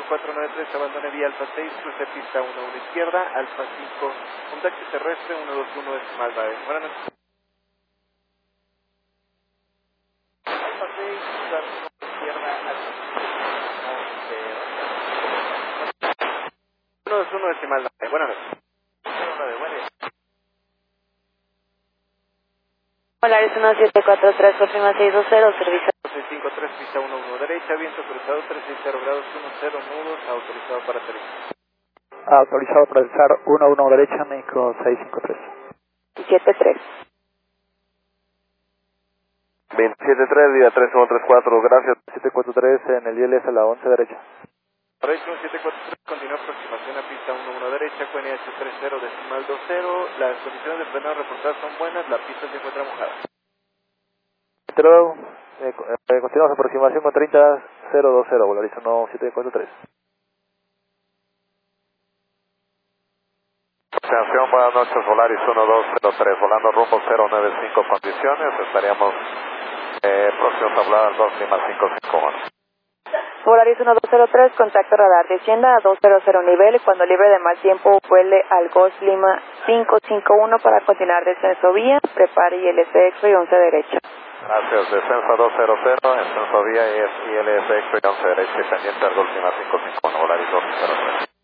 8493, abandone vía Alfa 6, cruce pista 11 izquierda, Alfa 5, contacto terrestre 121 decimal 9. Buenas noches. Alfa 6, cruce izquierda, Alfa 5, 121 decimal 9. Buenas noches. Polaris 1743, confirma 620, servicio. 653, pista 11 derecha, viento cruzado 360 grados 10 nudos, autorizado para aterrizar. Autorizado para aterrizar 11 derecha, México 653. 73. 273, vía 3134, gracias. 743 en el ILS a la 11 derecha. Polaris 1743, continúa aproximación a pista 11 derecha, QNH 30 decimal 20, las condiciones de frenado reportadas son buenas, la pista se encuentra mojada. Pero, continuamos aproximación con 30020, Polaris 1743. Atención, buenas noches, Polaris 1203, volando rumbo 095 condiciones, estaríamos próximos a hablar al 2 Lima 551. Polaris 1203, contacto radar, descienda a 200 nivel, cuando libre de mal tiempo vuele al Ghost Lima 551 para continuar descenso vía, prepare ILS Expo y 11 derecha. Gracias, descenso 200, descenso vía ILS Expo y 11 derecha, pendiente al Ghost Lima 551, Polaris 1203.